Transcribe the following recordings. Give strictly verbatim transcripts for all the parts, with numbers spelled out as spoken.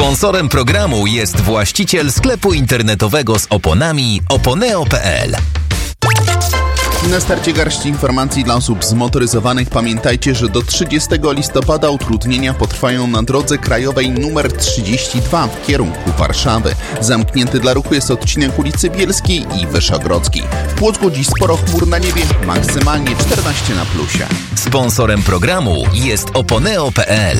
Sponsorem programu jest właściciel sklepu internetowego z oponami oponeo kropka pe el. Na starcie garści informacji dla osób zmotoryzowanych. Pamiętajcie, że do trzydziestego listopada utrudnienia potrwają na drodze krajowej numer trzydzieści dwa w kierunku Warszawy. Zamknięty dla ruchu jest odcinek ulicy Bielskiej i Wyszogrodzkiej. W Płocku dziś sporo chmur na niebie, maksymalnie czternaście na plusie. Sponsorem programu jest oponeo kropka pe el.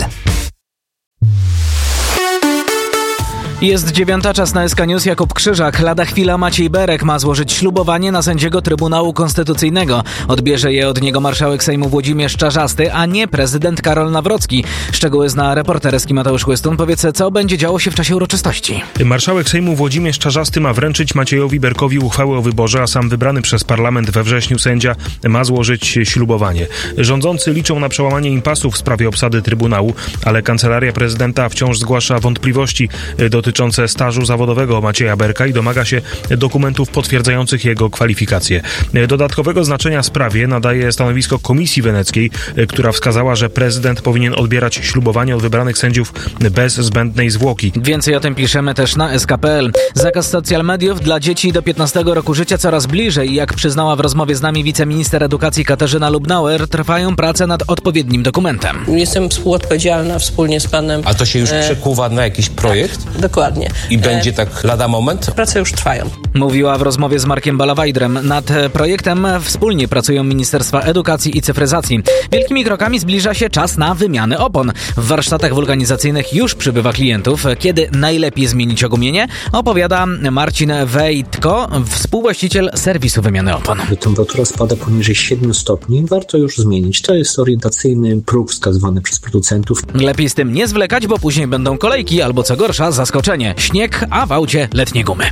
Jest dziewiąta, czas na S K News. Jakub Krzyżak. Lada chwila Maciej Berek ma złożyć ślubowanie na sędziego Trybunału Konstytucyjnego. Odbierze je od niego marszałek Sejmu Włodzimierz Czarzasty, a nie prezydent Karol Nawrocki. Szczegóły zna reporterski Mateusz Chłystun. Powiedz, co będzie działo się w czasie uroczystości. Marszałek Sejmu Włodzimierz Czarzasty ma wręczyć Maciejowi Berkowi uchwałę o wyborze, a sam wybrany przez parlament we wrześniu sędzia ma złożyć ślubowanie. Rządzący liczą na przełamanie impasu w sprawie obsady Trybunału, ale Kancelaria Prezydenta wciąż zgłasza wątpliwości dotyczące dotyczące stażu zawodowego Macieja Berka i domaga się dokumentów potwierdzających jego kwalifikacje. Dodatkowego znaczenia sprawie nadaje stanowisko Komisji Weneckiej, która wskazała, że prezydent powinien odbierać ślubowanie od wybranych sędziów bez zbędnej zwłoki. Więcej o tym piszemy też na es ka kropka pe el. Zakaz social mediów dla dzieci do piętnastego roku życia coraz bliżej. Jak przyznała w rozmowie z nami wiceminister edukacji Katarzyna Lubnauer, trwają prace nad odpowiednim dokumentem. Jestem współodpowiedzialna wspólnie z panem. A to się już e... przekuwa na jakiś projekt? Tak, dokładnie. I będzie tak lada moment? Prace już trwają. Mówiła w rozmowie z Markiem Balawajdrem. Nad projektem wspólnie pracują Ministerstwa Edukacji i Cyfryzacji. Wielkimi krokami zbliża się czas na wymianę opon. W warsztatach wulkanizacyjnych już przybywa klientów. Kiedy najlepiej zmienić ogumienie? Opowiada Marcin Wejtko, współwłaściciel serwisu wymiany opon. Gdy temperatura spada poniżej siedmiu stopni, warto już zmienić. To jest orientacyjny próg wskazywany przez producentów. Lepiej z tym nie zwlekać, bo później będą kolejki albo co gorsza zaskoczenie. Śnieg, a w aucie letnie gumy.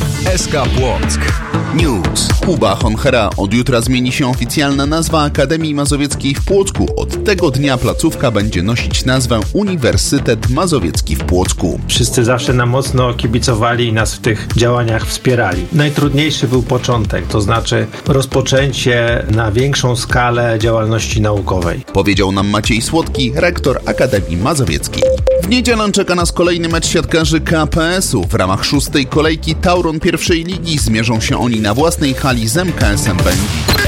S K Płock News. Kuba Honchera. Od jutra zmieni się oficjalna nazwa Akademii Mazowieckiej w Płocku. Od tego dnia placówka będzie nosić nazwę Uniwersytet Mazowiecki w Płocku. Wszyscy zawsze nam mocno kibicowali i nas w tych działaniach wspierali. Najtrudniejszy był początek, to znaczy rozpoczęcie na większą skalę działalności naukowej. Powiedział nam Maciej Słodki, rektor Akademii Mazowieckiej. W niedzielę czeka nas kolejny mecz siatkarzy K P S-u. W ramach szóstej kolejki Tauron pierwszej ligi zmierzą się oni na własnej hali z M K S-em Będzin.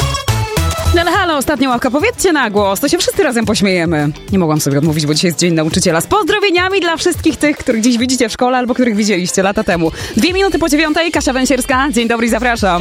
No ale halo, ostatnia ławka, powiedzcie na głos, to się wszyscy razem pośmiejemy. Nie mogłam sobie odmówić, bo dzisiaj jest Dzień Nauczyciela. Z pozdrowieniami dla wszystkich tych, których dziś widzicie w szkole albo których widzieliście lata temu. Dwie minuty po dziewiątej, Kasia Węsierska. Dzień dobry, zapraszam.